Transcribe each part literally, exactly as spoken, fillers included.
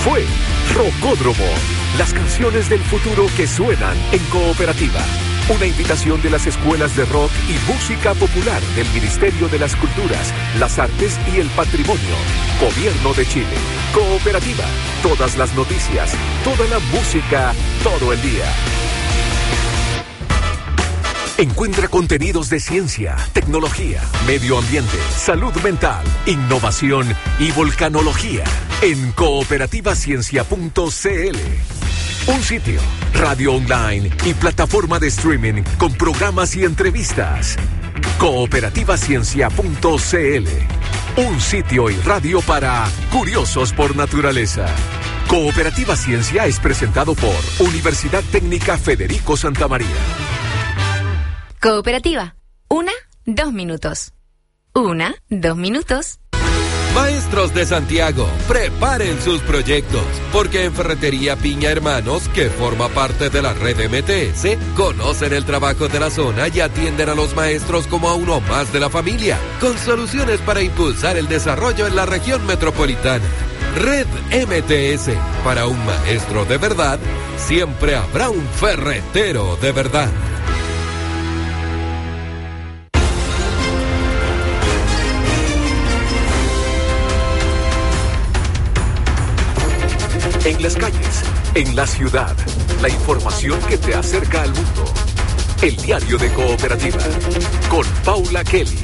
Fue Rocódromo, las canciones del futuro que suenan en Cooperativa. Una invitación de las escuelas de rock y música popular del Ministerio de las Culturas, las Artes y el Patrimonio. Gobierno de Chile. Cooperativa. Todas las noticias, toda la música, todo el día. Encuentra contenidos de ciencia, tecnología, medio ambiente, salud mental, innovación y volcanología en cooperativa ciencia punto c l. Un sitio, radio online y plataforma de streaming con programas y entrevistas. cooperativa ciencia punto c l. Un sitio y radio para curiosos por naturaleza. Cooperativa Ciencia es presentado por Universidad Técnica Federico Santa María. Cooperativa. Una, dos minutos. Una, dos minutos. Maestros de Santiago, preparen sus proyectos, porque en Ferretería Piña Hermanos, que forma parte de la red M T S, conocen el trabajo de la zona y atienden a los maestros como a uno más de la familia, con soluciones para impulsar el desarrollo en la región metropolitana. Red M T S, para un maestro de verdad, siempre habrá un ferretero de verdad. En las calles, en la ciudad, la información que te acerca al mundo. El diario de Cooperativa, con Paula Kelly.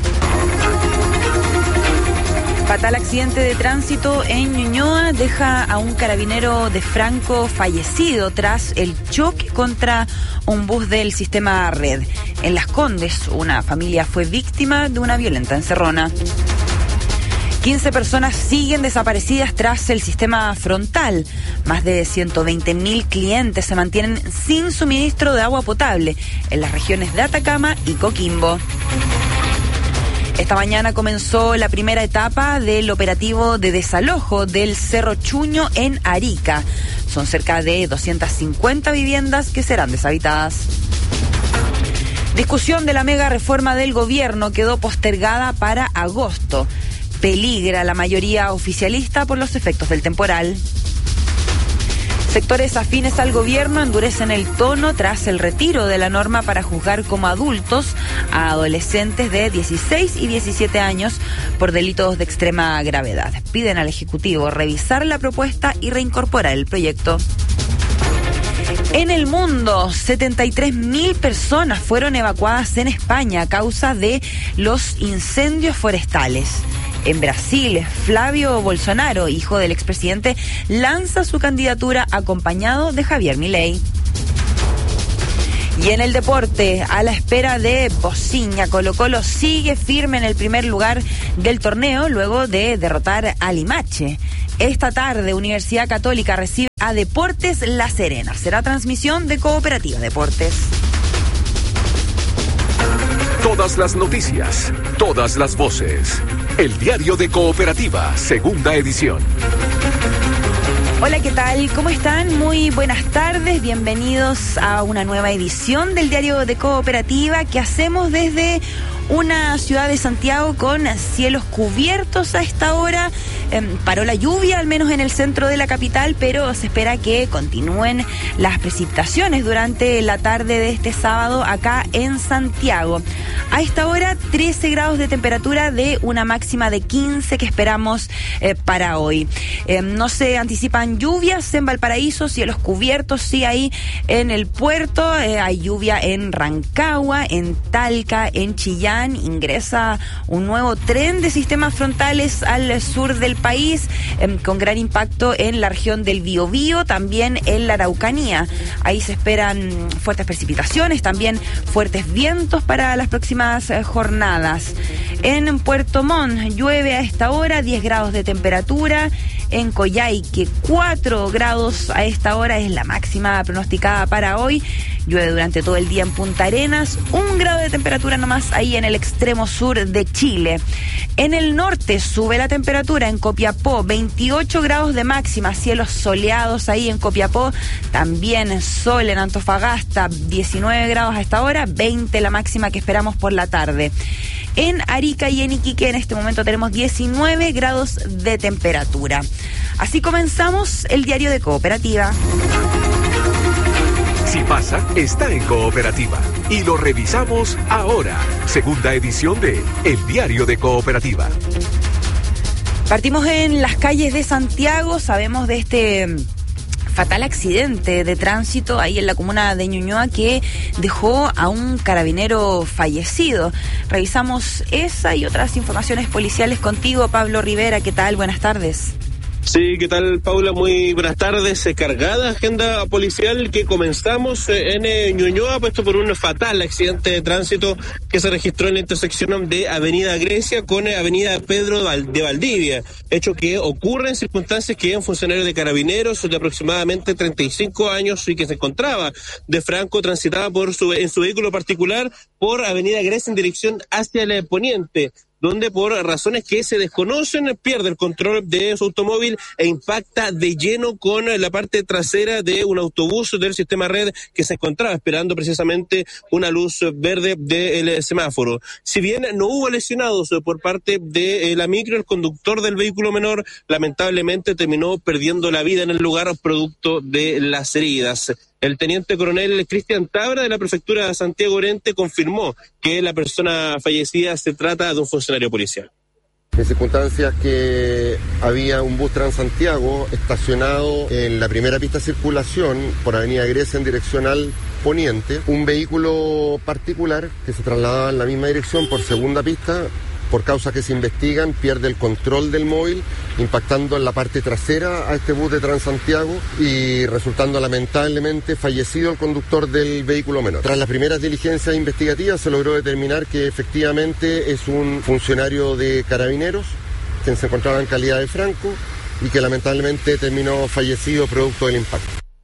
Fatal accidente de tránsito en Ñuñoa deja a un carabinero de Franco fallecido tras el choque contra un bus del sistema Red. En Las Condes, una familia fue víctima de una violenta encerrona. quince personas siguen desaparecidas tras el sistema frontal. Más de ciento veinte mil clientes se mantienen sin suministro de agua potable en las regiones de Atacama y Coquimbo. Esta mañana comenzó la primera etapa del operativo de desalojo del Cerro Chuño en Arica. Son cerca de doscientas cincuenta viviendas que serán deshabitadas. Discusión de la mega reforma del gobierno quedó postergada para agosto. Peligra la mayoría oficialista por los efectos del temporal. Sectores afines al gobierno endurecen el tono tras el retiro de la norma para juzgar como adultos a adolescentes de dieciséis y diecisiete años por delitos de extrema gravedad. Piden al Ejecutivo revisar la propuesta y reincorporar el proyecto. En el mundo, setenta y tres mil personas fueron evacuadas en España a causa de los incendios forestales. En Brasil, Flavio Bolsonaro, hijo del expresidente, lanza su candidatura acompañado de Javier Milei. Y en el deporte, a la espera de Bociña, Colo-Colo sigue firme en el primer lugar del torneo luego de derrotar a Limache. Esta tarde, Universidad Católica recibe a Deportes La Serena. Será transmisión de Cooperativa Deportes. Todas las noticias, todas las voces. El diario de Cooperativa, segunda edición. Hola, ¿qué tal? ¿Cómo están? Muy buenas tardes, bienvenidos a una nueva edición del diario de Cooperativa que hacemos desde una ciudad de Santiago con cielos cubiertos a esta hora. Eh, paró la lluvia, al menos en el centro de la capital, pero se espera que continúen las precipitaciones durante la tarde de este sábado acá en Santiago. A esta hora, trece grados de temperatura de una máxima de quince que esperamos eh, para hoy. Eh, no se anticipan lluvias en Valparaíso, cielos cubiertos, sí, ahí en el puerto. Eh, hay lluvia en Rancagua, en Talca, en Chillán. Ingresa un nuevo tren de sistemas frontales al sur del país, eh, con gran impacto en la región del Biobío, también en la Araucanía. Ahí se esperan fuertes precipitaciones, también fuertes vientos para las próximas eh, jornadas. En Puerto Montt llueve a esta hora, diez grados de temperatura. En Coyhaique, cuatro grados a esta hora es la máxima pronosticada para hoy. Llueve durante todo el día en Punta Arenas, un grado de temperatura nomás ahí en el extremo sur de Chile. En el norte sube la temperatura en Copiapó, veintiocho grados de máxima, cielos soleados ahí en Copiapó, también sol en Antofagasta, diecinueve grados a esta hora, veinte la máxima que esperamos por la tarde. en Arica y en Iquique en este momento tenemos diecinueve grados de temperatura. Así comenzamos el diario de Cooperativa. Si pasa, está en Cooperativa. Y lo revisamos ahora. Segunda edición de El Diario de Cooperativa. Partimos en las calles de Santiago. Sabemos de este fatal accidente de tránsito ahí en la comuna de Ñuñoa que dejó a un carabinero fallecido. Revisamos esa y otras informaciones policiales contigo, Pablo Rivera. ¿Qué tal? Buenas tardes. Sí, ¿qué tal, Paula? Muy buenas tardes. Cargada agenda policial que comenzamos en eh, Ñuñoa, puesto por un fatal accidente de tránsito que se registró en la intersección de Avenida Grecia con Avenida Pedro de Valdivia, hecho que ocurre en circunstancias que un funcionario de carabineros de aproximadamente treinta y cinco años y que se encontraba de franco transitaba por su, en su vehículo particular por Avenida Grecia en dirección hacia el poniente, donde por razones que se desconocen pierde el control de su automóvil e impacta de lleno con la parte trasera de un autobús del sistema Red que se encontraba esperando precisamente una luz verde del semáforo. Si bien no hubo lesionados por parte de la micro, el conductor del vehículo menor lamentablemente terminó perdiendo la vida en el lugar producto de las heridas. El teniente coronel Cristian Tabra de la prefectura de Santiago Oriente confirmó que la persona fallecida se trata de un funcionario policial. En circunstancias que había un bus Transantiago estacionado en la primera pista de circulación por Avenida Grecia en dirección al poniente, un vehículo particular que se trasladaba en la misma dirección por segunda pista, por causas que se investigan, pierde el control del móvil, impactando en la parte trasera a este bus de Transantiago y resultando lamentablemente fallecido el conductor del vehículo menor. Tras las primeras diligencias investigativas se logró determinar que efectivamente es un funcionario de carabineros quien se encontraba en calidad de franco y que lamentablemente terminó fallecido producto del impacto.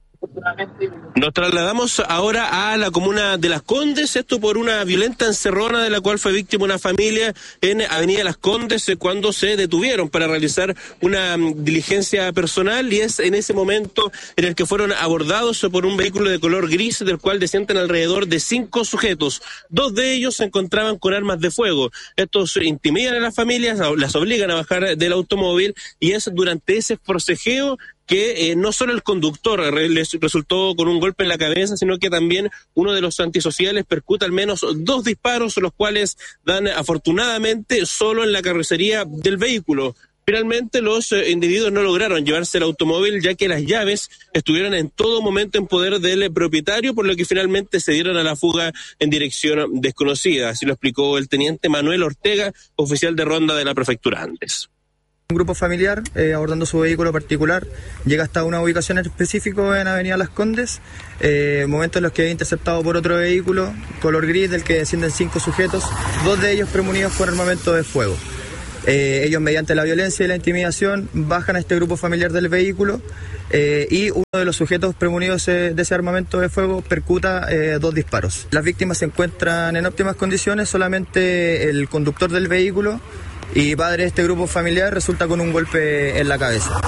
Nos trasladamos ahora a la comuna de Las Condes, esto por una violenta encerrona de la cual fue víctima una familia en Avenida Las Condes cuando se detuvieron para realizar una diligencia personal, y es en ese momento en el que fueron abordados por un vehículo de color gris del cual descienden alrededor de cinco sujetos. Dos de ellos se encontraban con armas de fuego. Estos intimidan a las familias, las obligan a bajar del automóvil, y es durante ese forcejeo que eh, no solo el conductor les resultó con un golpe en la cabeza, sino que también uno de los antisociales percuta al menos dos disparos, los cuales dan afortunadamente solo en la carrocería del vehículo. Finalmente los eh, individuos no lograron llevarse el automóvil, ya que las llaves estuvieron en todo momento en poder del propietario, por lo que finalmente se dieron a la fuga en dirección desconocida. Así lo explicó el teniente Manuel Ortega, oficial de ronda de la prefectura Andes. Un grupo familiar, eh, abordando su vehículo particular, llega hasta una ubicación específica en Avenida Las Condes, eh, momentos en los que es interceptado por otro vehículo, color gris, del que descienden cinco sujetos, dos de ellos premunidos con armamento de fuego. Eh, ellos, mediante la violencia y la intimidación, bajan a este grupo familiar del vehículo eh, y uno de los sujetos premunidos eh, de ese armamento de fuego percuta eh, dos disparos. Las víctimas se encuentran en óptimas condiciones, solamente el conductor del vehículo y padre de este grupo familiar resulta con un golpe en la cabeza.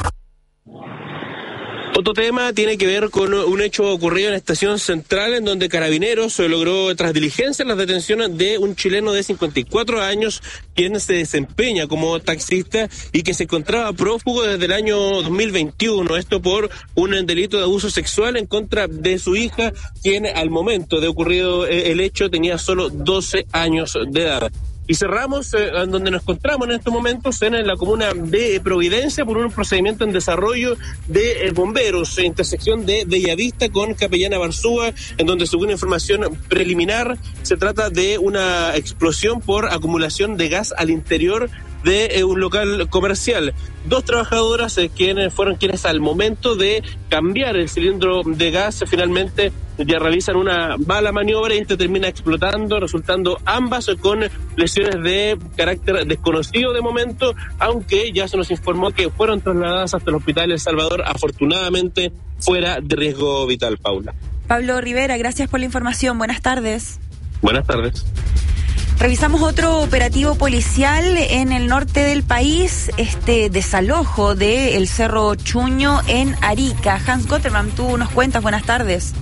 Otro tema tiene que ver con un hecho ocurrido en la estación central, en donde Carabineros logró, tras diligencias, las detenciones de un chileno de cincuenta y cuatro años, quien se desempeña como taxista y que se encontraba prófugo desde el año dos mil veintiuno. Esto por un delito de abuso sexual en contra de su hija, quien al momento de ocurrido el hecho tenía solo doce años de edad. Y cerramos eh, en donde nos encontramos en estos momentos, en la comuna de Providencia, por un procedimiento en desarrollo de eh, bomberos, intersección de Bellavista con Capellana Barzúa, en donde, según información preliminar, se trata de una explosión por acumulación de gas al interior de eh, un local comercial. Dos trabajadoras eh, quienes fueron quienes al momento de cambiar el cilindro de gas finalmente ya realizan una mala maniobra y este termina explotando, resultando ambas con lesiones de carácter desconocido de momento, aunque ya se nos informó que fueron trasladadas hasta el hospital El Salvador, afortunadamente fuera de riesgo vital. Paula. Pablo Rivera, gracias por la información. Buenas tardes. Buenas tardes. Revisamos otro operativo policial en el norte del país, este desalojo de el Cerro Chuño en Arica. Hans Gotterman, tú nos cuentas, buenas tardes.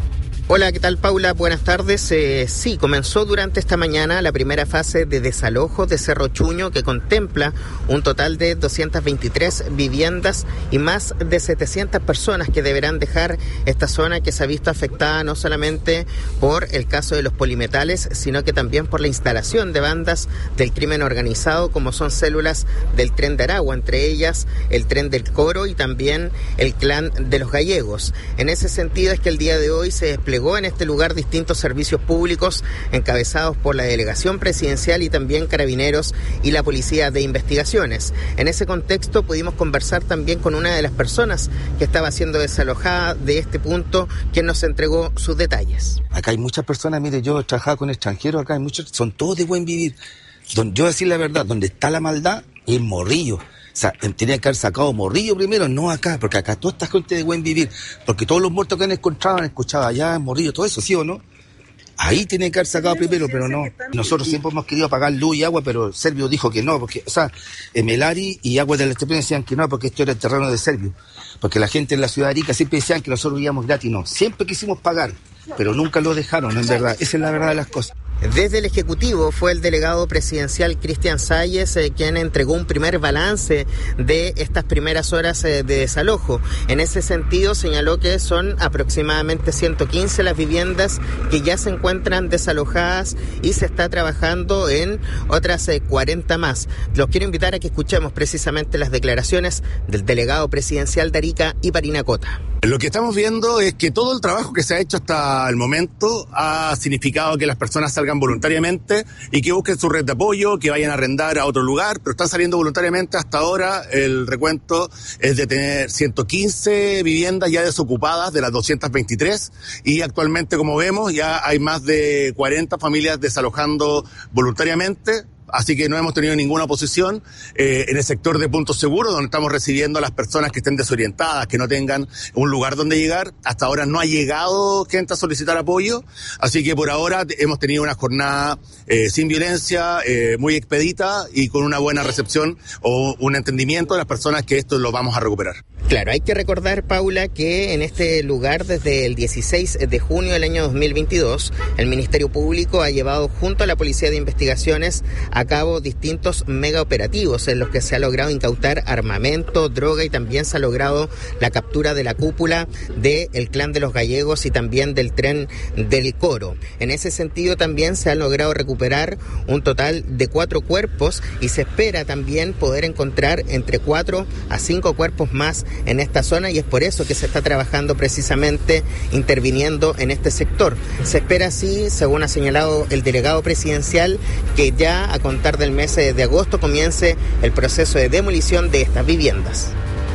Hola, ¿qué tal, Paula? Buenas tardes. Eh, sí, comenzó durante esta mañana la primera fase de desalojo de Cerro Chuño, que contempla un total de doscientas veintitrés viviendas y más de setecientas personas que deberán dejar esta zona, que se ha visto afectada no solamente por el caso de los polimetales, sino que también por la instalación de bandas del crimen organizado, como son células del Tren de Aragua, entre ellas el Tren del Coro y también el Clan de los Gallegos. En ese sentido es que el día de hoy se desplegó en este lugar distintos servicios públicos encabezados por la Delegación Presidencial y también Carabineros y la Policía de Investigaciones. En ese contexto pudimos conversar también con una de las personas que estaba siendo desalojada de este punto, quien nos entregó sus detalles. Acá hay muchas personas, mire, yo he trabajado con extranjeros, acá hay muchos, son todos de buen vivir. Don, yo decir la verdad, donde está la maldad es Morrillo. O sea, tenía que haber sacado Morrillo primero, no acá, porque acá toda esta gente de buen vivir, porque todos los muertos que han encontrado han escuchado allá en Morrillo, todo eso, ¿sí o no? Ahí tiene que haber sacado primero, pero no. Nosotros siempre hemos querido pagar luz y agua, pero Servio dijo que no, porque, o sea, Melari y Agua del Estepén decían que no, porque esto era el terreno de Servio. Porque la gente en la ciudad de Arica siempre decían que nosotros vivíamos gratis, no. Siempre quisimos pagar, pero nunca lo dejaron, en verdad. Esa es la verdad de las cosas. Desde el Ejecutivo fue el delegado presidencial Cristian Salles eh, quien entregó un primer balance de estas primeras horas eh, de desalojo. En ese sentido señaló que son aproximadamente ciento quince las viviendas que ya se encuentran desalojadas y se está trabajando en otras eh, cuarenta más. Los quiero invitar a que escuchemos precisamente las declaraciones del delegado presidencial de Arica y Parinacota. Lo que estamos viendo es que todo el trabajo que se ha hecho hasta el momento ha significado que las personas salgan voluntariamente y que busquen su red de apoyo, que vayan a arrendar a otro lugar, pero están saliendo voluntariamente. Hasta ahora el recuento es de tener ciento quince viviendas ya desocupadas de las doscientas veintitrés y actualmente, como vemos, ya hay más de cuarenta familias desalojando voluntariamente. Así que no hemos tenido ninguna oposición eh, en el sector de Punto Seguro, donde estamos recibiendo a las personas que estén desorientadas, que no tengan un lugar donde llegar. Hasta ahora no ha llegado gente a solicitar apoyo, así que por ahora hemos tenido una jornada eh, sin violencia, eh, muy expedita y con una buena recepción o un entendimiento de las personas que esto lo vamos a recuperar. Claro, hay que recordar, Paula, que en este lugar desde el dieciséis de junio del año dos mil veintidós, el Ministerio Público ha llevado junto a la Policía de Investigaciones a cabo distintos mega operativos en los que se ha logrado incautar armamento, droga y también se ha logrado la captura de la cúpula del Clan de los Gallegos y también del Tren del Coro. En ese sentido también se ha logrado recuperar un total de cuatro cuerpos y se espera también poder encontrar entre cuatro a cinco cuerpos más en esta zona y es por eso que se está trabajando precisamente interviniendo en este sector. Se espera así, según ha señalado el delegado presidencial, que ya a contar del mes de agosto comience el proceso de demolición de estas viviendas.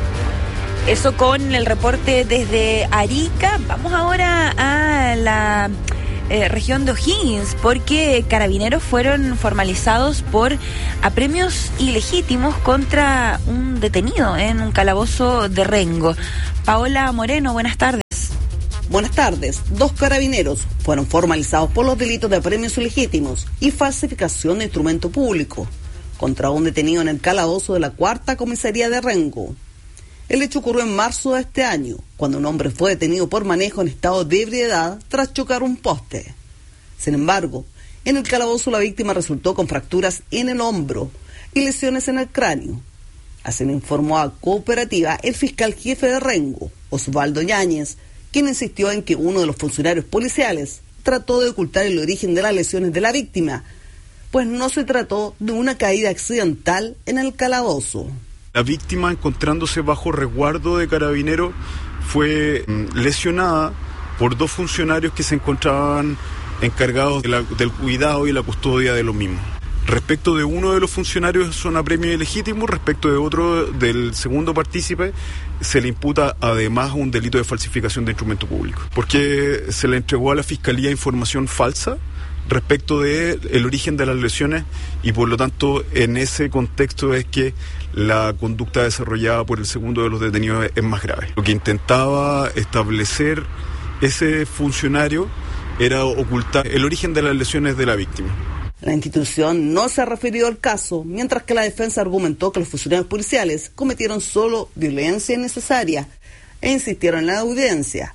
Eso con el reporte desde Arica. Vamos ahora a la eh, región de O'Higgins, porque carabineros fueron formalizados por apremios ilegítimos contra un detenido en un calabozo de Rengo. Paola Moreno, buenas tardes. Buenas tardes. Dos carabineros fueron formalizados por los delitos de apremios ilegítimos y falsificación de instrumento público contra un detenido en el calabozo de la cuarta comisaría de Rengo. El hecho ocurrió en marzo de este año, cuando un hombre fue detenido por manejo en estado de ebriedad tras chocar un poste. Sin embargo, en el calabozo la víctima resultó con fracturas en el hombro y lesiones en el cráneo. Así lo informó a Cooperativa el fiscal jefe de Rengo, Osvaldo Yáñez, quien insistió en que uno de los funcionarios policiales trató de ocultar el origen de las lesiones de la víctima, pues no se trató de una caída accidental en el calabozo. La víctima, encontrándose bajo resguardo de carabineros, fue lesionada por dos funcionarios que se encontraban encargados de la, del cuidado y la custodia de los mismos. Respecto de uno de los funcionarios son apremios ilegítimos, respecto de otro, del segundo partícipe, se le imputa además un delito de falsificación de instrumento público, porque se le entregó a la Fiscalía información falsa respecto de el origen de las lesiones y por lo tanto en ese contexto es que la conducta desarrollada por el segundo de los detenidos es más grave. Lo que intentaba establecer ese funcionario era ocultar el origen de las lesiones de la víctima. La institución no se ha referido al caso, mientras que la defensa argumentó que los funcionarios policiales cometieron solo violencia innecesaria e insistieron en la audiencia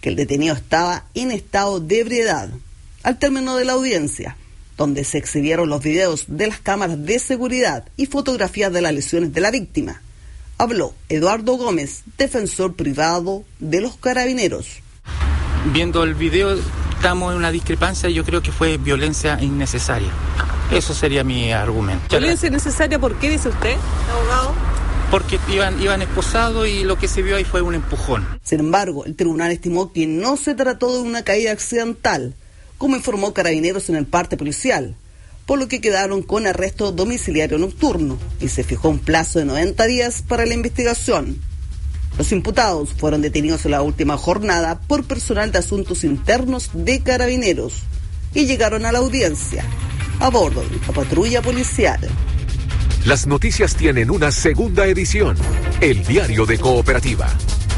que el detenido estaba en estado de ebriedad. Al término de la audiencia, donde se exhibieron los videos de las cámaras de seguridad y fotografías de las lesiones de la víctima, habló Eduardo Gómez, defensor privado de los Carabineros. Viendo el video, estamos en una discrepancia y yo creo que fue violencia innecesaria. Eso sería mi argumento. ¿Violencia innecesaria por qué, dice usted, abogado? Porque iban, iban esposados y lo que se vio ahí fue un empujón. Sin embargo, el tribunal estimó que no se trató de una caída accidental, como informó Carabineros en el parte policial, por lo que quedaron con arresto domiciliario nocturno y se fijó un plazo de noventa días para la investigación. Los imputados fueron detenidos en la última jornada por personal de asuntos internos de Carabineros y llegaron a la audiencia a bordo de la patrulla policial. Las noticias tienen una segunda edición, el diario de Cooperativa.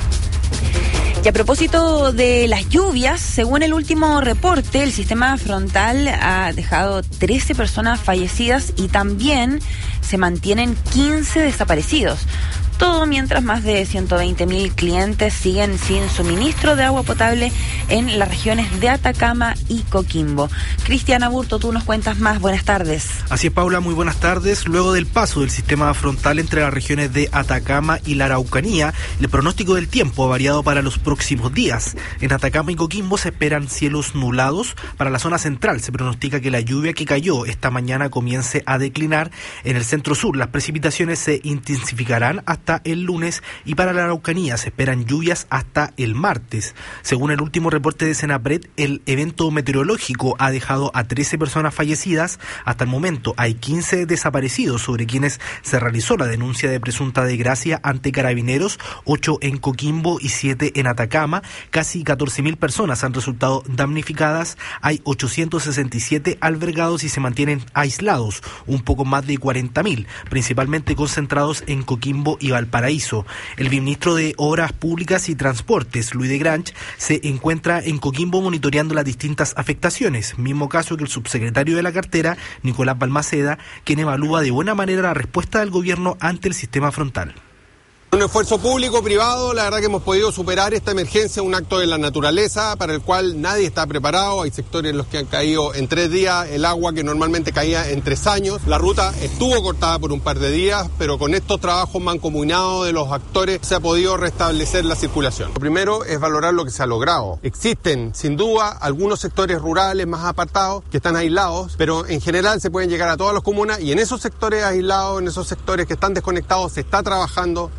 Y a propósito de las lluvias, según el último reporte, el sistema frontal ha dejado trece personas fallecidas y también se mantienen quince desaparecidos. Todo mientras más de ciento veinte mil clientes siguen sin suministro de agua potable en las regiones de Atacama y Coquimbo. Cristian Aburto, tú nos cuentas más. Buenas tardes. Así es, Paula, muy buenas tardes. Luego del paso del sistema frontal entre las regiones de Atacama y la Araucanía, el pronóstico del tiempo ha variado para los próximos días. En Atacama y Coquimbo se esperan cielos nublados. Para la zona central se pronostica que la lluvia que cayó esta mañana comience a declinar. En el centro sur las precipitaciones se intensificarán hasta el lunes y para la Araucanía se esperan lluvias hasta el martes. Según el último reporte de Senapred, el evento meteorológico ha dejado a trece personas fallecidas. Hasta el momento hay quince desaparecidos sobre quienes se realizó la denuncia de presunta desgracia ante Carabineros, ocho en Coquimbo y siete en Atacama. Casi catorce mil personas han resultado damnificadas. Hay ochocientos sesenta y siete albergados y se mantienen aislados, un poco más de cuarenta mil, principalmente concentrados en Coquimbo y Valparaíso. El ministro de Obras Públicas y Transportes, Luis de Grange, se encuentra en Coquimbo monitoreando las distintas afectaciones, mismo caso que el subsecretario de la cartera, Nicolás Balmaceda, quien evalúa de buena manera la respuesta del gobierno ante el sistema frontal. Un esfuerzo público-privado, la verdad que hemos podido superar esta emergencia, un acto de la naturaleza para el cual nadie está preparado. Hay sectores en los que han caído en tres días el agua que normalmente caía en tres años. La ruta estuvo cortada por un par de días, pero con estos trabajos mancomunados de los actores se ha podido restablecer la circulación. Lo primero es valorar lo que se ha logrado. Existen, sin duda, algunos sectores rurales más apartados que están aislados, pero en general se pueden llegar a todas las comunas y en esos sectores aislados, en esos sectores que están desconectados, se está trabajando.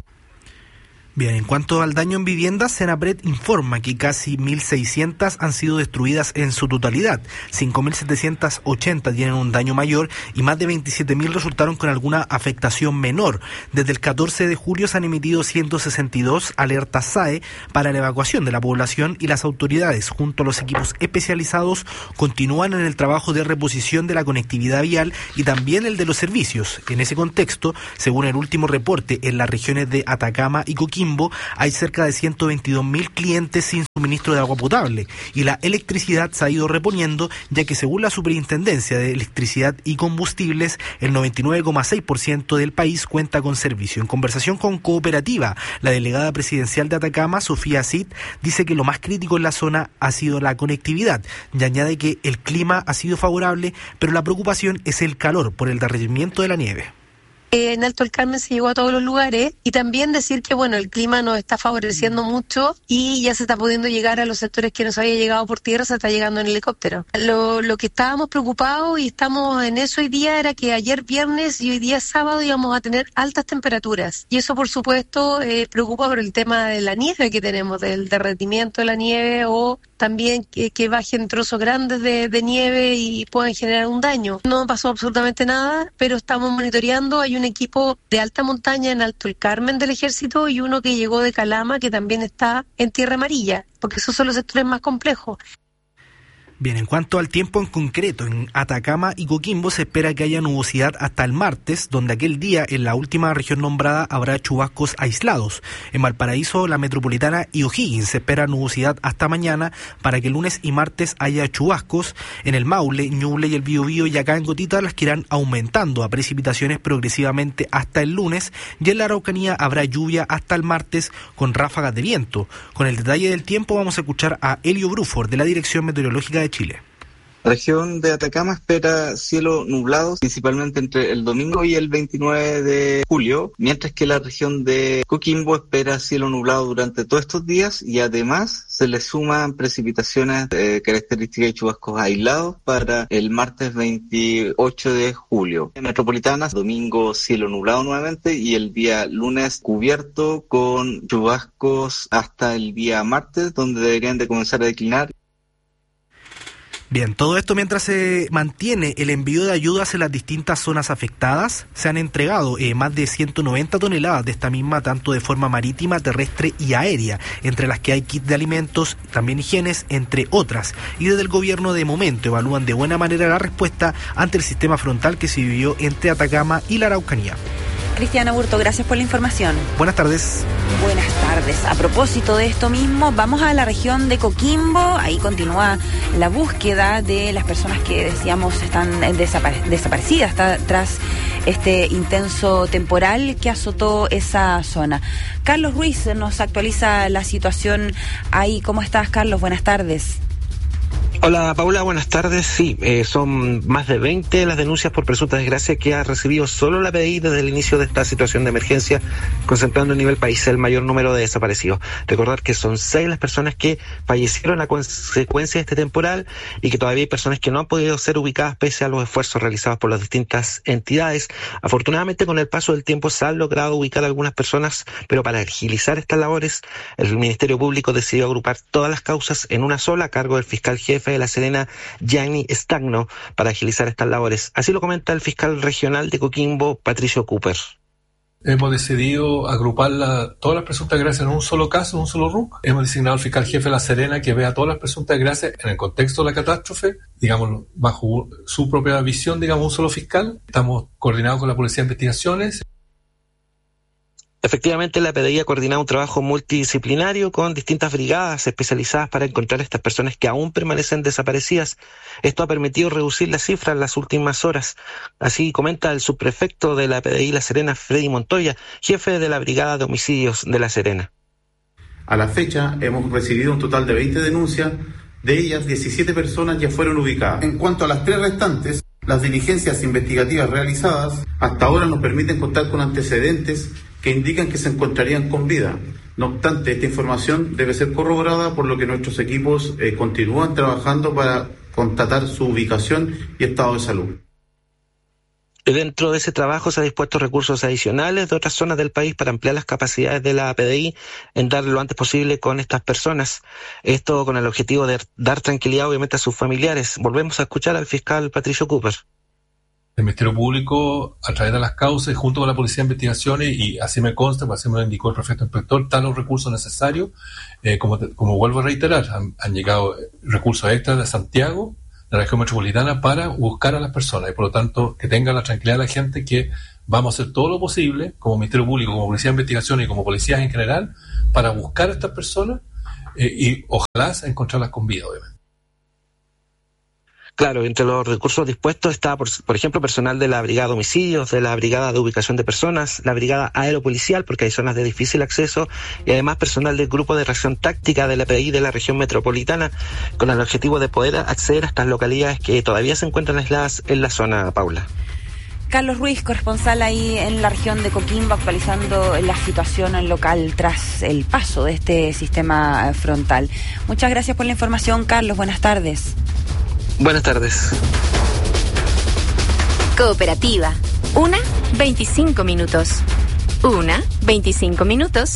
Bien, en cuanto al daño en viviendas, Senapred informa que casi mil seiscientas han sido destruidas en su totalidad, cinco mil setecientas ochenta tienen un daño mayor y más de veintisiete mil resultaron con alguna afectación menor. Desde el catorce de julio se han emitido ciento sesenta y dos alertas S A E para la evacuación de la población y las autoridades, junto a los equipos especializados, continúan en el trabajo de reposición de la conectividad vial y también el de los servicios. En ese contexto, según el último reporte, en las regiones de Atacama y Coquimbo, hay cerca de ciento veintidós mil clientes sin suministro de agua potable y la electricidad se ha ido reponiendo, ya que según la Superintendencia de Electricidad y Combustibles, el noventa y nueve coma seis por ciento del país cuenta con servicio. En conversación con Cooperativa, la delegada presidencial de Atacama, Sofía Cid, dice que lo más crítico en la zona ha sido la conectividad y añade que el clima ha sido favorable, pero la preocupación es el calor por el derretimiento de la nieve. En Alto del Carmen se llegó a todos los lugares y también decir que bueno, el clima nos está favoreciendo mucho y ya se está pudiendo llegar a los sectores que nos había llegado por tierra, se está llegando en helicóptero. Lo, lo que estábamos preocupados y estamos en eso hoy día era que ayer viernes y hoy día sábado íbamos a tener altas temperaturas y eso por supuesto eh, preocupa por el tema de la nieve que tenemos, del derretimiento de la nieve o también que, que bajen trozos grandes de, de nieve y puedan generar un daño. No pasó absolutamente nada, pero estamos monitoreando. Hay un equipo de alta montaña en Alto el Carmen del Ejército y uno que llegó de Calama que también está en Tierra Amarilla, porque esos son los sectores más complejos. Bien, en cuanto al tiempo en concreto, en Atacama y Coquimbo se espera que haya nubosidad hasta el martes, donde aquel día en la última región nombrada habrá chubascos aislados. En Valparaíso, la Metropolitana y O'Higgins se espera nubosidad hasta mañana para que el lunes y martes haya chubascos. En el Maule, Ñuble y el Biobío y acá en Gotita las que irán aumentando a precipitaciones progresivamente hasta el lunes, y en la Araucanía habrá lluvia hasta el martes con ráfagas de viento. Con el detalle del tiempo vamos a escuchar a Elio Bruford de la Dirección Meteorológica de Chile. La región de Atacama espera cielo nublado, principalmente entre el domingo y el veintinueve de julio, mientras que la región de Coquimbo espera cielo nublado durante todos estos días y además se le suman precipitaciones de características de chubascos aislados para el martes veintiocho de julio. En Metropolitana, domingo cielo nublado nuevamente y el día lunes cubierto con chubascos hasta el día martes, donde deberían de comenzar a declinar. Bien, todo esto mientras se mantiene el envío de ayudas en las distintas zonas afectadas. Se han entregado eh, más de ciento noventa toneladas de esta misma, tanto de forma marítima, terrestre y aérea, entre las que hay kits de alimentos, también higienes, entre otras. Y desde el gobierno de momento evalúan de buena manera la respuesta ante el sistema frontal que se vivió entre Atacama y la Araucanía. Cristiana Burto, gracias por la información. Buenas tardes. Buenas tardes. A propósito de esto mismo, vamos a la región de Coquimbo. Ahí continúa la búsqueda de las personas que decíamos están desapare- desaparecidas está, tras este intenso temporal que azotó esa zona. Carlos Ruiz nos actualiza la situación ahí. ¿Cómo estás, Carlos? Buenas tardes. Hola Paula, buenas tardes. Sí, eh, son más de veinte las denuncias por presunta desgracia que ha recibido solo la P D I desde el inicio de esta situación de emergencia, concentrando a nivel país el mayor número de desaparecidos. Recordar que son seis las personas que fallecieron a consecuencia de este temporal y que todavía hay personas que no han podido ser ubicadas pese a los esfuerzos realizados por las distintas entidades. Afortunadamente, con el paso del tiempo se han logrado ubicar a algunas personas, pero para agilizar estas labores, el Ministerio Público decidió agrupar todas las causas en una sola a cargo del fiscal jefe de La Serena, Gianni Stagno, para agilizar estas labores. Así lo comenta el fiscal regional de Coquimbo, Patricio Cooper. Hemos decidido agrupar la, todas las presuntas desgracias en un solo caso, en un solo R U C. Hemos designado al fiscal jefe de La Serena que vea todas las presuntas desgracias en el contexto de la catástrofe, digamos, bajo su propia visión, digamos, un solo fiscal. Estamos coordinados con la Policía de Investigaciones. Efectivamente, la P D I ha coordinado un trabajo multidisciplinario con distintas brigadas especializadas para encontrar a estas personas que aún permanecen desaparecidas. Esto ha permitido reducir la cifra en las últimas horas. Así comenta el subprefecto de la P D I La Serena, Freddy Montoya, jefe de la Brigada de Homicidios de La Serena. A la fecha hemos recibido un total de veinte denuncias, de ellas diecisiete personas ya fueron ubicadas. En cuanto a las tres restantes, las diligencias investigativas realizadas hasta ahora nos permiten contar con antecedentes que indican que se encontrarían con vida. No obstante, esta información debe ser corroborada, por lo que nuestros equipos eh, continúan trabajando para constatar su ubicación y estado de salud. Dentro de ese trabajo se han dispuesto recursos adicionales de otras zonas del país para ampliar las capacidades de la P D I en dar lo antes posible con estas personas. Esto con el objetivo de dar tranquilidad obviamente a sus familiares. Volvemos a escuchar al fiscal Patricio Cooper. El Ministerio Público, a través de las causas, junto con la Policía de Investigaciones, y así me consta, pues así me lo indicó el prefecto inspector, están los recursos necesarios. Eh, como, te, como vuelvo a reiterar, han, han llegado recursos extras de Santiago, de la región metropolitana, para buscar a las personas, y por lo tanto que tenga la tranquilidad la gente que vamos a hacer todo lo posible, como Ministerio Público, como Policía de Investigaciones y como policías en general, para buscar a estas personas eh, y ojalá encontrarlas con vida, obviamente. Claro, entre los recursos dispuestos está, por, por ejemplo, personal de la Brigada de Homicidios, de la Brigada de Ubicación de Personas, la Brigada Aeropolicial, porque hay zonas de difícil acceso, y además personal del Grupo de Reacción Táctica de la P D I de la región metropolitana, con el objetivo de poder acceder a estas localidades que todavía se encuentran aisladas en la zona, Paula. Carlos Ruiz, corresponsal ahí en la región de Coquimbo, actualizando la situación local tras el paso de este sistema frontal. Muchas gracias por la información, Carlos. Buenas tardes. Buenas tardes. Cooperativa. Una, veinticinco minutos. Una, veinticinco minutos.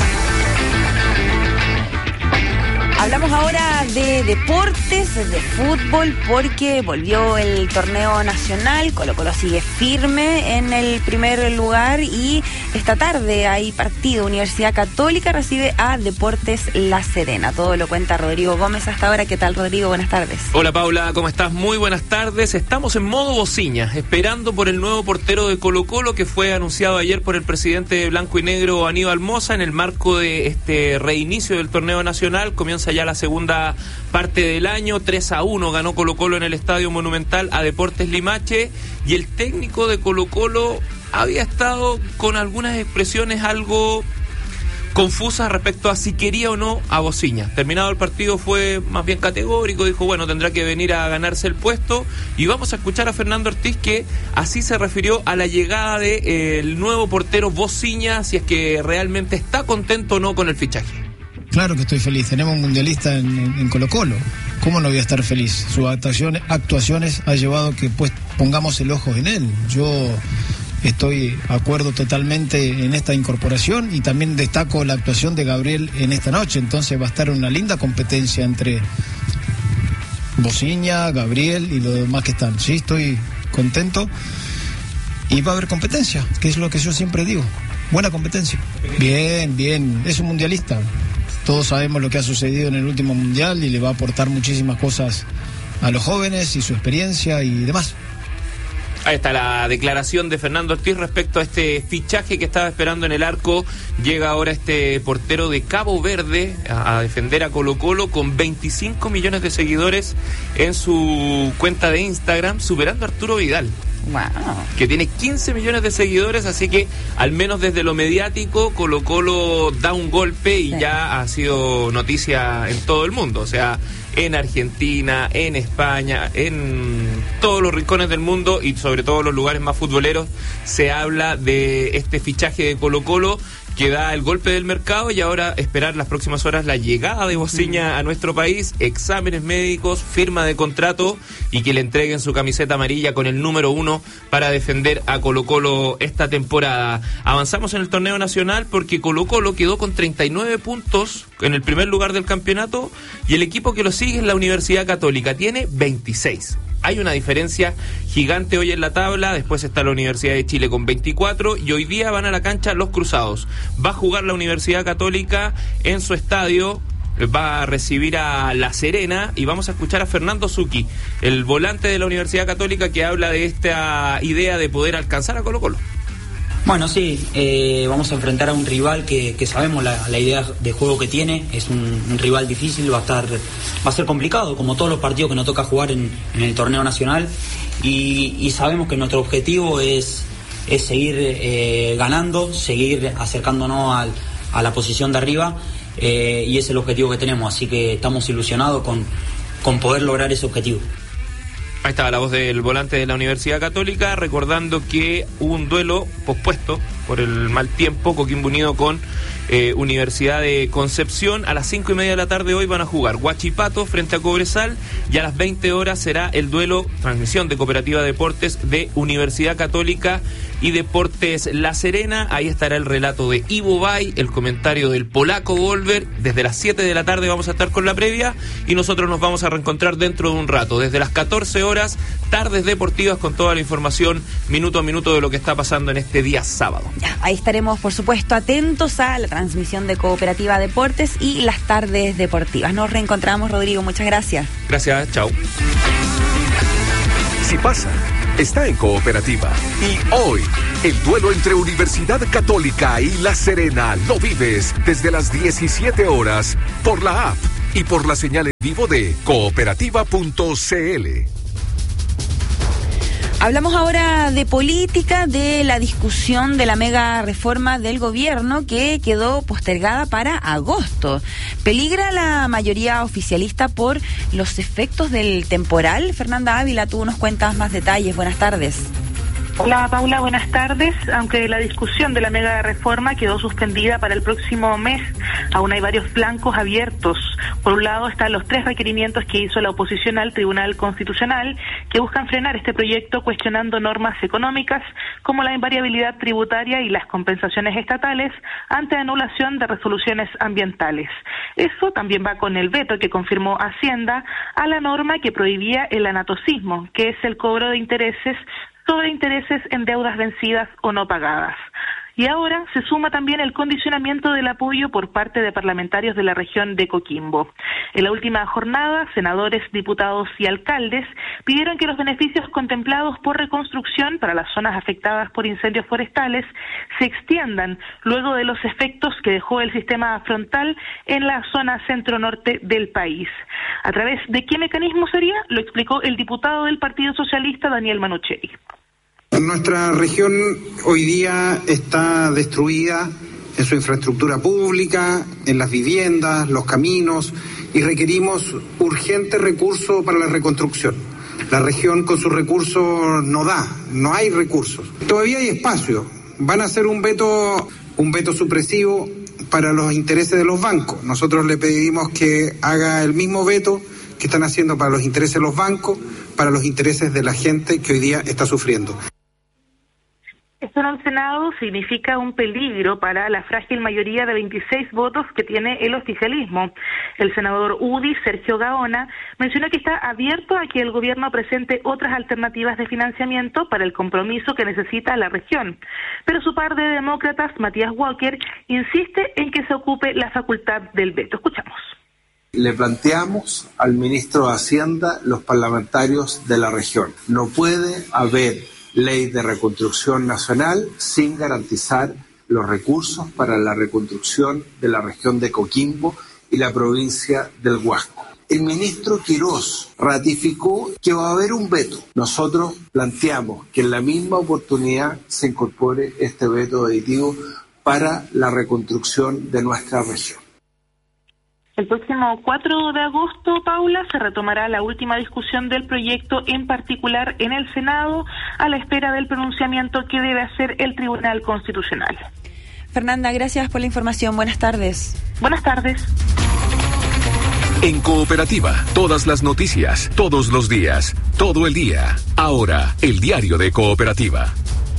Hablamos ahora de deportes, de fútbol, porque volvió el torneo nacional. Colo Colo sigue firme en el primer lugar y esta tarde hay partido. Universidad Católica recibe a Deportes La Serena. Todo lo cuenta Rodrigo Gómez hasta ahora. ¿Qué tal, Rodrigo? Buenas tardes. Hola, Paula, ¿cómo estás? Muy buenas tardes. Estamos en modo bociña, esperando por el nuevo portero de Colo-Colo que fue anunciado ayer por el presidente de Blanco y Negro, Aníbal Mosa, en el marco de este reinicio del torneo nacional. Comienza ya la segunda parte del año. tres a uno ganó Colo-Colo en el Estadio Monumental a Deportes Limache, y el técnico de Colo-Colo había estado con algunas expresiones algo confusas respecto a si quería o no a Bociña. Terminado el partido fue más bien categórico, dijo bueno, tendrá que venir a ganarse el puesto, y vamos a escuchar a Fernando Ortiz que así se refirió a la llegada de eh, el nuevo portero Bociña, si es que realmente está contento o no con el fichaje. Claro que estoy feliz, tenemos un mundialista en, en, en Colo-Colo, ¿cómo no voy a estar feliz? Sus actuaciones, actuaciones ha llevado a que pues pongamos el ojo en él. Yo estoy de acuerdo totalmente en esta incorporación y también destaco la actuación de Gabriel en esta noche. Entonces va a estar una linda competencia entre Bociña, Gabriel y los demás que están. Sí, estoy contento y va a haber competencia, que es lo que yo siempre digo. Buena competencia. Bien, bien, es un mundialista. Todos sabemos lo que ha sucedido en el último mundial y le va a aportar muchísimas cosas a los jóvenes y su experiencia y demás. Ahí está la declaración de Fernando Ortiz respecto a este fichaje que estaba esperando en el arco. Llega ahora este portero de Cabo Verde a, a defender a Colo-Colo con veinticinco millones de seguidores en su cuenta de Instagram, superando a Arturo Vidal. Wow. Que tiene quince millones de seguidores, así que al menos desde lo mediático Colo-Colo da un golpe y sí, ya ha sido noticia en todo el mundo, o sea, en Argentina, en España, en todos los rincones del mundo y sobre todo los lugares más futboleros se habla de este fichaje de Colo-Colo que da el golpe del mercado, y ahora esperar las próximas horas la llegada de Bociña a nuestro país, exámenes médicos, firma de contrato y que le entreguen su camiseta amarilla con el número uno para defender a Colo-Colo esta temporada. Avanzamos en el torneo nacional porque Colo-Colo quedó con treinta y nueve puntos en el primer lugar del campeonato y el equipo que lo sigue es la Universidad Católica, tiene veintiséis. Hay una diferencia gigante hoy en la tabla. Después está la Universidad de Chile con veinticuatro y hoy día van a la cancha los Cruzados. Va a jugar la Universidad Católica en su estadio, va a recibir a La Serena y vamos a escuchar a Fernando Zucchi, el volante de la Universidad Católica, que habla de esta idea de poder alcanzar a Colo-Colo. Bueno, sí, eh, vamos a enfrentar a un rival que, que sabemos la, la idea de juego que tiene. Es un, un rival difícil, va a estar, va a ser complicado, como todos los partidos que nos toca jugar en, en el torneo nacional. Y, y sabemos que nuestro objetivo es, es seguir eh, ganando, seguir acercándonos al, a la posición de arriba, eh, y ese es el objetivo que tenemos. Así que estamos ilusionados con, con poder lograr ese objetivo. Ahí estaba la voz del volante de la Universidad Católica, recordando que hubo un duelo pospuesto por el mal tiempo, Coquimbo Unido con eh, Universidad de Concepción. A las cinco y media de la tarde hoy van a jugar Huachipato frente a Cobresal, y a las veinte horas será el duelo, transmisión de Cooperativa Deportes, de Universidad Católica y Deportes La Serena. Ahí estará el relato de Ivo Bay, el comentario del polaco Golver. Desde las siete de la tarde vamos a estar con la previa y nosotros nos vamos a reencontrar dentro de un rato. Desde las catorce horas, tardes deportivas con toda la información minuto a minuto de lo que está pasando en este día sábado. Ya, ahí estaremos, por supuesto, atentos a la transmisión de Cooperativa Deportes y las tardes deportivas. Nos reencontramos, Rodrigo. Muchas gracias. Gracias, chao. Si pasa, está en Cooperativa. Y hoy, el duelo entre Universidad Católica y La Serena lo vives desde las diecisiete horas por la app y por la señal en vivo de cooperativa punto c l. Hablamos ahora de política, de la discusión de la mega reforma del gobierno que quedó postergada para agosto. ¿Peligra la mayoría oficialista por los efectos del temporal? Fernanda Ávila, tú nos cuentas más detalles. Buenas tardes. Hola Paula, buenas tardes. Aunque la discusión de la mega reforma quedó suspendida para el próximo mes, aún hay varios flancos abiertos. Por un lado están los tres requerimientos que hizo la oposición al Tribunal Constitucional, que buscan frenar este proyecto cuestionando normas económicas como la invariabilidad tributaria y las compensaciones estatales ante anulación de resoluciones ambientales. Eso también va con el veto que confirmó Hacienda a la norma que prohibía el anatocismo, que es el cobro de intereses sobre intereses en deudas vencidas o no pagadas. Y ahora se suma también el condicionamiento del apoyo por parte de parlamentarios de la región de Coquimbo. En la última jornada, senadores, diputados y alcaldes pidieron que los beneficios contemplados por reconstrucción para las zonas afectadas por incendios forestales se extiendan luego de los efectos que dejó el sistema frontal en la zona centro-norte del país. ¿A través de qué mecanismo sería? Lo explicó el diputado del Partido Socialista, Daniel Manucheri. Nuestra región hoy día está destruida en su infraestructura pública, en las viviendas, los caminos, y requerimos urgentes recursos para la reconstrucción. La región con sus recursos no da, no hay recursos. Todavía hay espacio. Van a hacer un veto, un veto supresivo para los intereses de los bancos. Nosotros le pedimos que haga el mismo veto que están haciendo para los intereses de los bancos, para los intereses de la gente que hoy día está sufriendo. Esto en el Senado significa un peligro para la frágil mayoría de veintiséis votos que tiene el oficialismo. El senador U D I, Sergio Gaona, mencionó que está abierto a que el gobierno presente otras alternativas de financiamiento para el compromiso que necesita la región. Pero su par de demócratas, Matías Walker, insiste en que se ocupe la facultad del veto. Escuchamos. Le planteamos al ministro de Hacienda los parlamentarios de la región. No puede haber ley de reconstrucción nacional sin garantizar los recursos para la reconstrucción de la región de Coquimbo y la provincia del Huasco. El ministro Quirós ratificó que va a haber un veto. Nosotros planteamos que en la misma oportunidad se incorpore este veto aditivo para la reconstrucción de nuestra región. El próximo cuatro de agosto, Paula, se retomará la última discusión del proyecto, en particular en el Senado, a la espera del pronunciamiento que debe hacer el Tribunal Constitucional. Fernanda, gracias por la información. Buenas tardes. Buenas tardes. En Cooperativa, todas las noticias, todos los días, todo el día. Ahora, el diario de Cooperativa.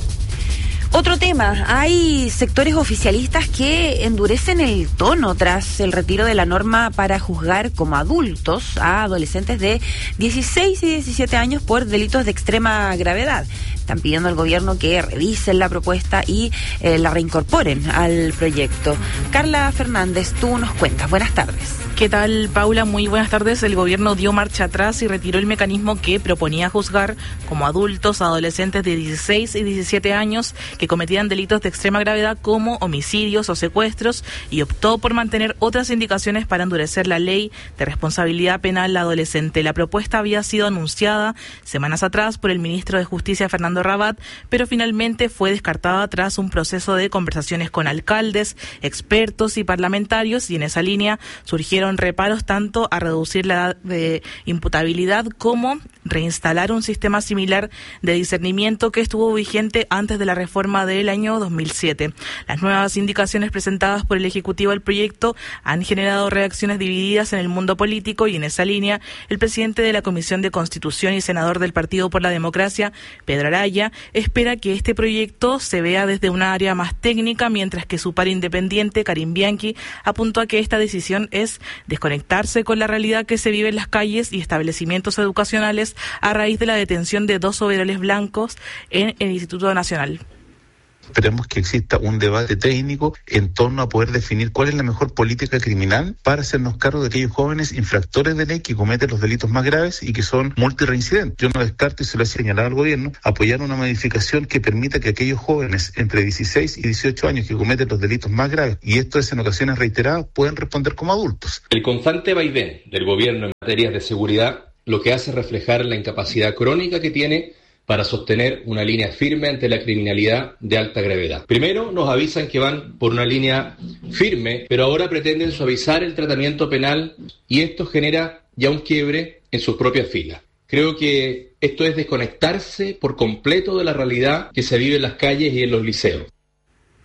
Otro tema, hay sectores oficialistas que endurecen el tono tras el retiro de la norma para juzgar como adultos a adolescentes de dieciséis y diecisiete años por delitos de extrema gravedad. Están pidiendo al gobierno que revisen la propuesta y eh, la reincorporen al proyecto. Carla Fernández, tú nos cuentas. Buenas tardes. ¿Qué tal, Paula? Muy buenas tardes. El gobierno dio marcha atrás y retiró el mecanismo que proponía juzgar como adultos a adolescentes de dieciséis y diecisiete años que cometían delitos de extrema gravedad como homicidios o secuestros, y optó por mantener otras indicaciones para endurecer la ley de responsabilidad penal adolescente. La propuesta había sido anunciada semanas atrás por el ministro de Justicia, Fernando Rabat, pero finalmente fue descartada tras un proceso de conversaciones con alcaldes, expertos y parlamentarios, y en esa línea surgieron reparos tanto a reducir la edad de imputabilidad como reinstalar un sistema similar de discernimiento que estuvo vigente antes de la reforma del año dos mil siete. Las nuevas indicaciones presentadas por el Ejecutivo al proyecto han generado reacciones divididas en el mundo político, y en esa línea el presidente de la Comisión de Constitución y senador del Partido por la Democracia, Pedro Araya, espera que este proyecto se vea desde una área más técnica, mientras que su par independiente, Karim Bianchi, apuntó a que esta decisión es desconectarse con la realidad que se vive en las calles y establecimientos educacionales a raíz de la detención de dos overoles blancos en el Instituto Nacional. Esperemos que exista un debate técnico en torno a poder definir cuál es la mejor política criminal para hacernos cargo de aquellos jóvenes infractores de ley que cometen los delitos más graves y que son multireincidentes. Yo no descarto, y se lo he señalado al gobierno, apoyar una modificación que permita que aquellos jóvenes entre dieciséis y dieciocho años que cometen los delitos más graves, y esto es en ocasiones reiteradas, puedan responder como adultos. El constante vaivén del gobierno en materias de seguridad lo que hace reflejar la incapacidad crónica que tiene para sostener una línea firme ante la criminalidad de alta gravedad. Primero nos avisan que van por una línea firme, pero ahora pretenden suavizar el tratamiento penal, y esto genera ya un quiebre en sus propias filas. Creo que esto es desconectarse por completo de la realidad que se vive en las calles y en los liceos.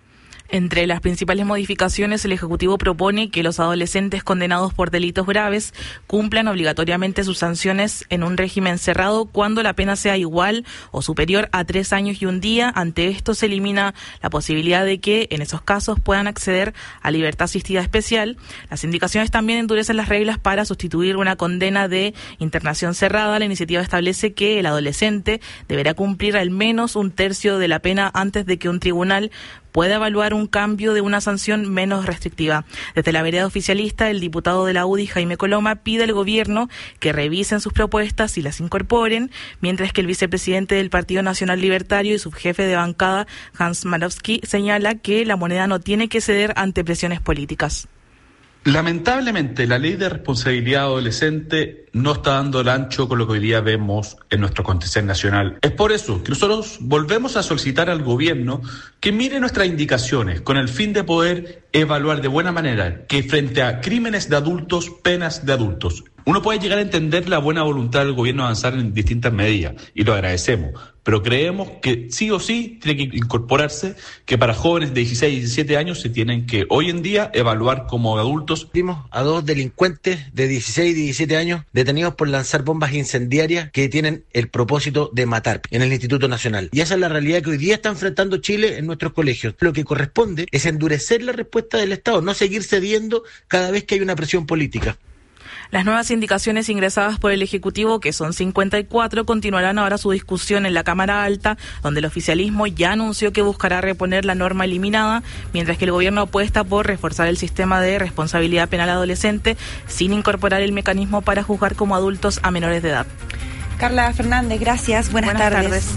Entre las principales modificaciones, el Ejecutivo propone que los adolescentes condenados por delitos graves cumplan obligatoriamente sus sanciones en un régimen cerrado cuando la pena sea igual o superior a tres años y un día. Ante esto se elimina la posibilidad de que en esos casos puedan acceder a libertad asistida especial. Las indicaciones también endurecen las reglas para sustituir una condena de internación cerrada. La iniciativa establece que el adolescente deberá cumplir al menos un tercio de la pena antes de que un tribunal puede evaluar un cambio de una sanción menos restrictiva. Desde la vereda oficialista, el diputado de la U D I, Jaime Coloma, pide al gobierno que revisen sus propuestas y las incorporen, mientras que el vicepresidente del Partido Nacional Libertario y subjefe de bancada, Hans Marowski, señala que la moneda no tiene que ceder ante presiones políticas. Lamentablemente, la ley de responsabilidad adolescente no está dando el ancho con lo que hoy día vemos en nuestro acontecer nacional. Es por eso que nosotros volvemos a solicitar al gobierno que mire nuestras indicaciones con el fin de poder evaluar de buena manera que frente a crímenes de adultos, penas de adultos. Uno puede llegar a entender la buena voluntad del gobierno de avanzar en distintas medidas, y lo agradecemos, pero creemos que sí o sí tiene que incorporarse que para jóvenes de dieciséis y diecisiete años se tienen que hoy en día evaluar como adultos. Vimos a dos delincuentes de dieciséis y diecisiete años detenidos por lanzar bombas incendiarias que tienen el propósito de matar en el Instituto Nacional. Y esa es la realidad que hoy día está enfrentando Chile en nuestros colegios. Lo que corresponde es endurecer la respuesta del Estado, no seguir cediendo cada vez que hay una presión política. Las nuevas indicaciones ingresadas por el Ejecutivo, que son cincuenta y cuatro, continuarán ahora su discusión en la Cámara Alta, donde el oficialismo ya anunció que buscará reponer la norma eliminada, mientras que el gobierno apuesta por reforzar el sistema de responsabilidad penal adolescente sin incorporar el mecanismo para juzgar como adultos a menores de edad. Carla Fernández, gracias. Buenas, Buenas tardes. tardes.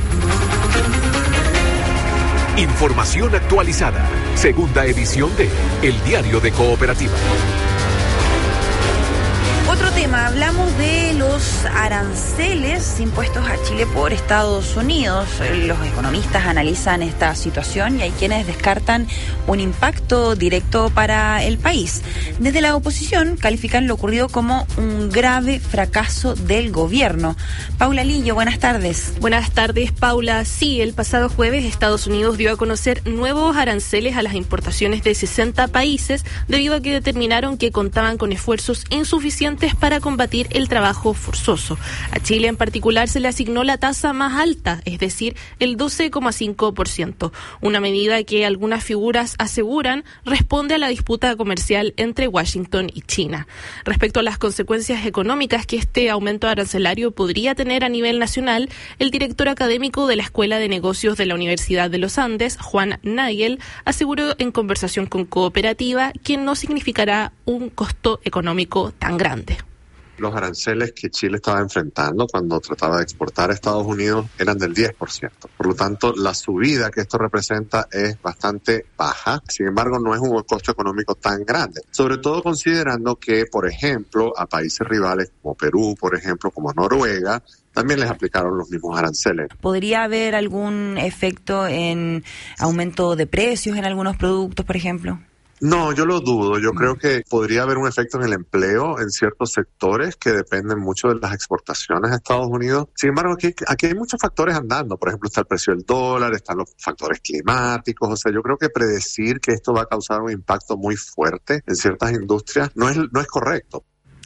Información actualizada. Segunda edición de El Diario de Cooperativa. Otro tema, hablamos de los aranceles impuestos a Chile por Estados Unidos. Los economistas analizan esta situación y hay quienes descartan un impacto directo para el país. Desde la oposición califican lo ocurrido como un grave fracaso del gobierno. Paula Lillo, buenas tardes. Buenas tardes, Paula. Sí, el pasado jueves Estados Unidos dio a conocer nuevos aranceles a las importaciones de sesenta países debido a que determinaron que contaban con esfuerzos insuficientes para combatir el trabajo forzoso. A Chile en particular se le asignó la tasa más alta, es decir, el doce coma cinco por ciento, una medida que algunas figuras aseguran responde a la disputa comercial entre Washington y China. Respecto a las consecuencias económicas que este aumento arancelario podría tener a nivel nacional, el director académico de la Escuela de Negocios de la Universidad de los Andes, Juan Nagel, aseguró en conversación con Cooperativa que no significará un costo económico tan grande. Los aranceles que Chile estaba enfrentando cuando trataba de exportar a Estados Unidos eran del diez por ciento. Por lo tanto, la subida que esto representa es bastante baja. Sin embargo, no es un costo económico tan grande. Sobre todo considerando que, por ejemplo, a países rivales como Perú, por ejemplo, como Noruega, también les aplicaron los mismos aranceles. ¿Podría haber algún efecto en aumento de precios en algunos productos, por ejemplo? No, yo lo dudo. Yo creo que podría haber un efecto en el empleo en ciertos sectores que dependen mucho de las exportaciones a Estados Unidos. Sin embargo, aquí, aquí hay muchos factores andando. Por ejemplo, está el precio del dólar, están los factores climáticos. O sea, yo creo que predecir que esto va a causar un impacto muy fuerte en ciertas industrias no es, no es correcto.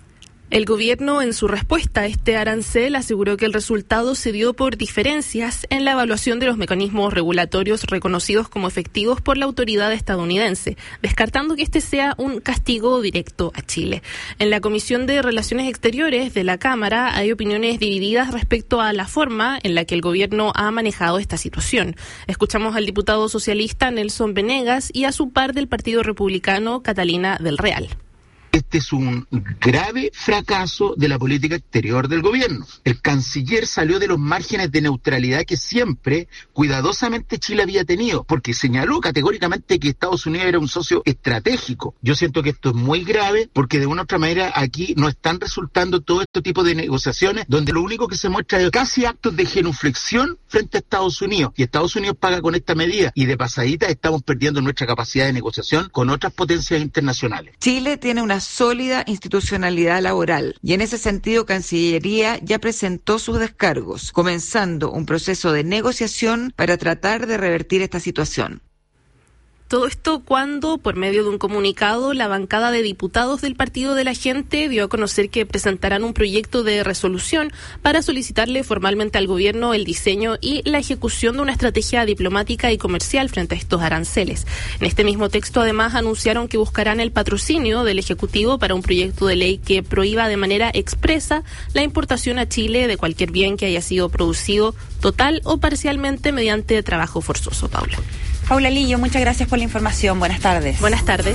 El gobierno, en su respuesta a este arancel, aseguró que el resultado se dio por diferencias en la evaluación de los mecanismos regulatorios reconocidos como efectivos por la autoridad estadounidense, descartando que este sea un castigo directo a Chile. En la Comisión de Relaciones Exteriores de la Cámara hay opiniones divididas respecto a la forma en la que el gobierno ha manejado esta situación. Escuchamos al diputado socialista Nelson Venegas y a su par del Partido Republicano, Catalina del Real. Este es un grave fracaso de la política exterior del gobierno. El canciller salió de los márgenes de neutralidad que siempre, cuidadosamente, Chile había tenido, porque señaló categóricamente que Estados Unidos era un socio estratégico. Yo siento que esto es muy grave, porque de una u otra manera aquí no están resultando todo este tipo de negociaciones, donde lo único que se muestra es casi actos de genuflexión frente a Estados Unidos. Y Estados Unidos paga con esta medida, y de pasadita estamos perdiendo nuestra capacidad de negociación con otras potencias internacionales. Chile tiene una sólida institucionalidad laboral y en ese sentido Cancillería ya presentó sus descargos, comenzando un proceso de negociación para tratar de revertir esta situación. Todo esto cuando, por medio de un comunicado, la bancada de diputados del Partido de la Gente dio a conocer que presentarán un proyecto de resolución para solicitarle formalmente al gobierno el diseño y la ejecución de una estrategia diplomática y comercial frente a estos aranceles. En este mismo texto, además, anunciaron que buscarán el patrocinio del Ejecutivo para un proyecto de ley que prohíba de manera expresa la importación a Chile de cualquier bien que haya sido producido total o parcialmente mediante trabajo forzoso. Paula. Paula Lillo, muchas gracias por la información. Buenas tardes. Buenas tardes.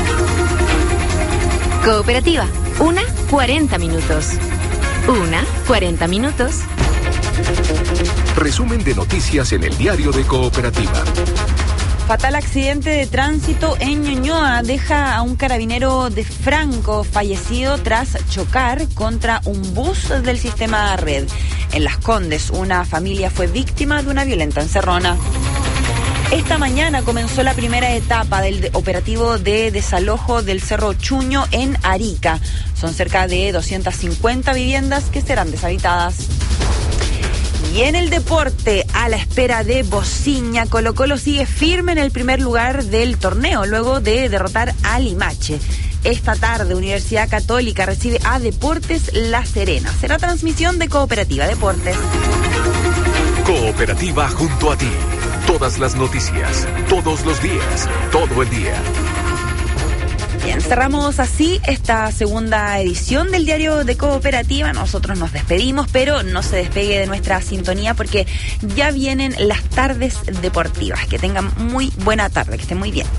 Cooperativa, una cuarenta minutos. Una cuarenta minutos. Resumen de noticias en el diario de Cooperativa. Fatal accidente de tránsito en Ñuñoa deja a un carabinero de Franco fallecido tras chocar contra un bus del sistema Red. En Las Condes, una familia fue víctima de una violenta encerrona. Esta mañana comenzó la primera etapa del operativo de desalojo del Cerro Chuño en Arica. Son cerca de doscientas cincuenta viviendas que serán deshabitadas. Y en el deporte, a la espera de Bociña, Colo-Colo sigue firme en el primer lugar del torneo, luego de derrotar a Limache. Esta tarde, Universidad Católica recibe a Deportes La Serena. Será transmisión de Cooperativa Deportes. Cooperativa junto a ti. Todas las noticias, todos los días, todo el día. Bien, cerramos así esta segunda edición del Diario de Cooperativa. Nosotros nos despedimos, pero no se despegue de nuestra sintonía porque ya vienen las tardes deportivas. Que tengan muy buena tarde, que estén muy bien.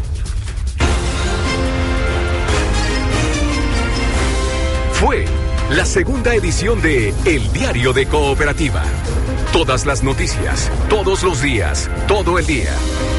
Fue la segunda edición de El Diario de Cooperativa. Todas las noticias, todos los días, todo el día.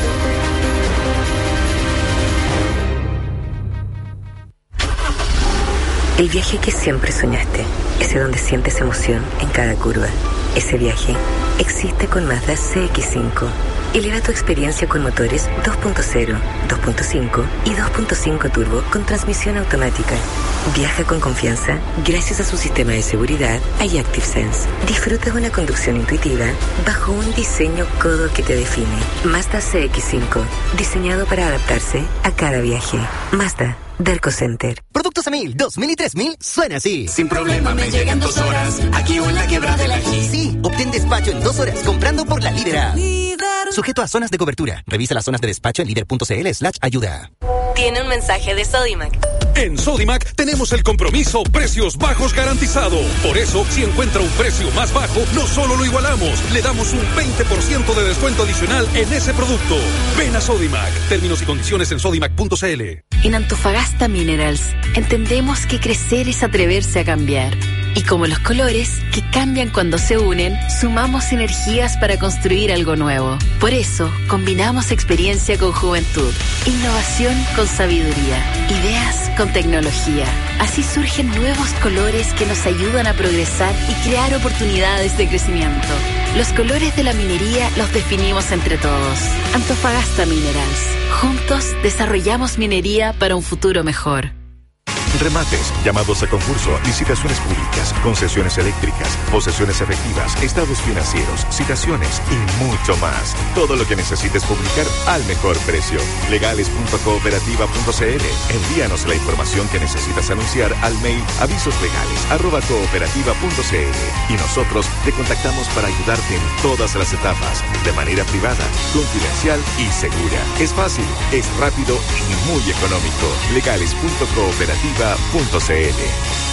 El viaje que siempre soñaste, ese donde sientes emoción en cada curva. Ese viaje existe con Mazda C X cinco. Eleva tu experiencia con motores dos punto cero, dos punto cinco y dos punto cinco turbo con transmisión automática. Viaja con confianza gracias a su sistema de seguridad iActive Sense. Disfruta de una conducción intuitiva bajo un diseño codo que te define. Mazda C X cinco, diseñado para adaptarse a cada viaje. Mazda Derco Center. Productos Emil dos mil y tres mil suena así. Sin problema me llegan dos horas, aquí o en la quebrada de la G. Sí, obtén despacho en dos horas comprando por la Lídera. Líder. Sujeto a zonas de cobertura. Revisa las zonas de despacho en líder.cl slash ayuda. Tiene un mensaje de Sodimac. En Sodimac tenemos el compromiso precios bajos garantizado. Por eso, si encuentra un precio más bajo, no solo lo igualamos, le damos un veinte por ciento de descuento adicional en ese producto. Ven a Sodimac. Términos y condiciones en sodimac punto c l. En Antofagasta Minerals entendemos que crecer es atreverse a cambiar. Y como los colores, que cambian cuando se unen, sumamos energías para construir algo nuevo. Por eso, combinamos experiencia con juventud, innovación con sabiduría, ideas con tecnología. Así surgen nuevos colores que nos ayudan a progresar y crear oportunidades de crecimiento. Los colores de la minería los definimos entre todos. Antofagasta Minerals. Juntos desarrollamos minería para un futuro mejor. Remates, llamados a concurso, licitaciones públicas, concesiones eléctricas, posesiones efectivas, estados financieros, citaciones y mucho más. Todo lo que necesites publicar al mejor precio. legales punto cooperativa punto c l. Envíanos la información que necesitas anunciar al mail avisoslegales arroba cooperativa punto c l y nosotros te contactamos para ayudarte en todas las etapas, de manera privada, confidencial y segura. Es fácil, es rápido y muy económico. legales punto cooperativa punto c l.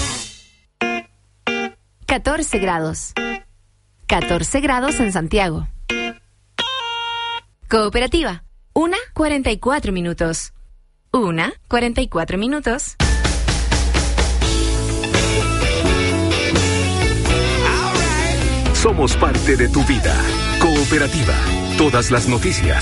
catorce grados. catorce grados en Santiago. Cooperativa. una cuarenta y cuatro minutos. una cuarenta y cuatro minutos. Somos parte de tu vida. Cooperativa. Todas las noticias.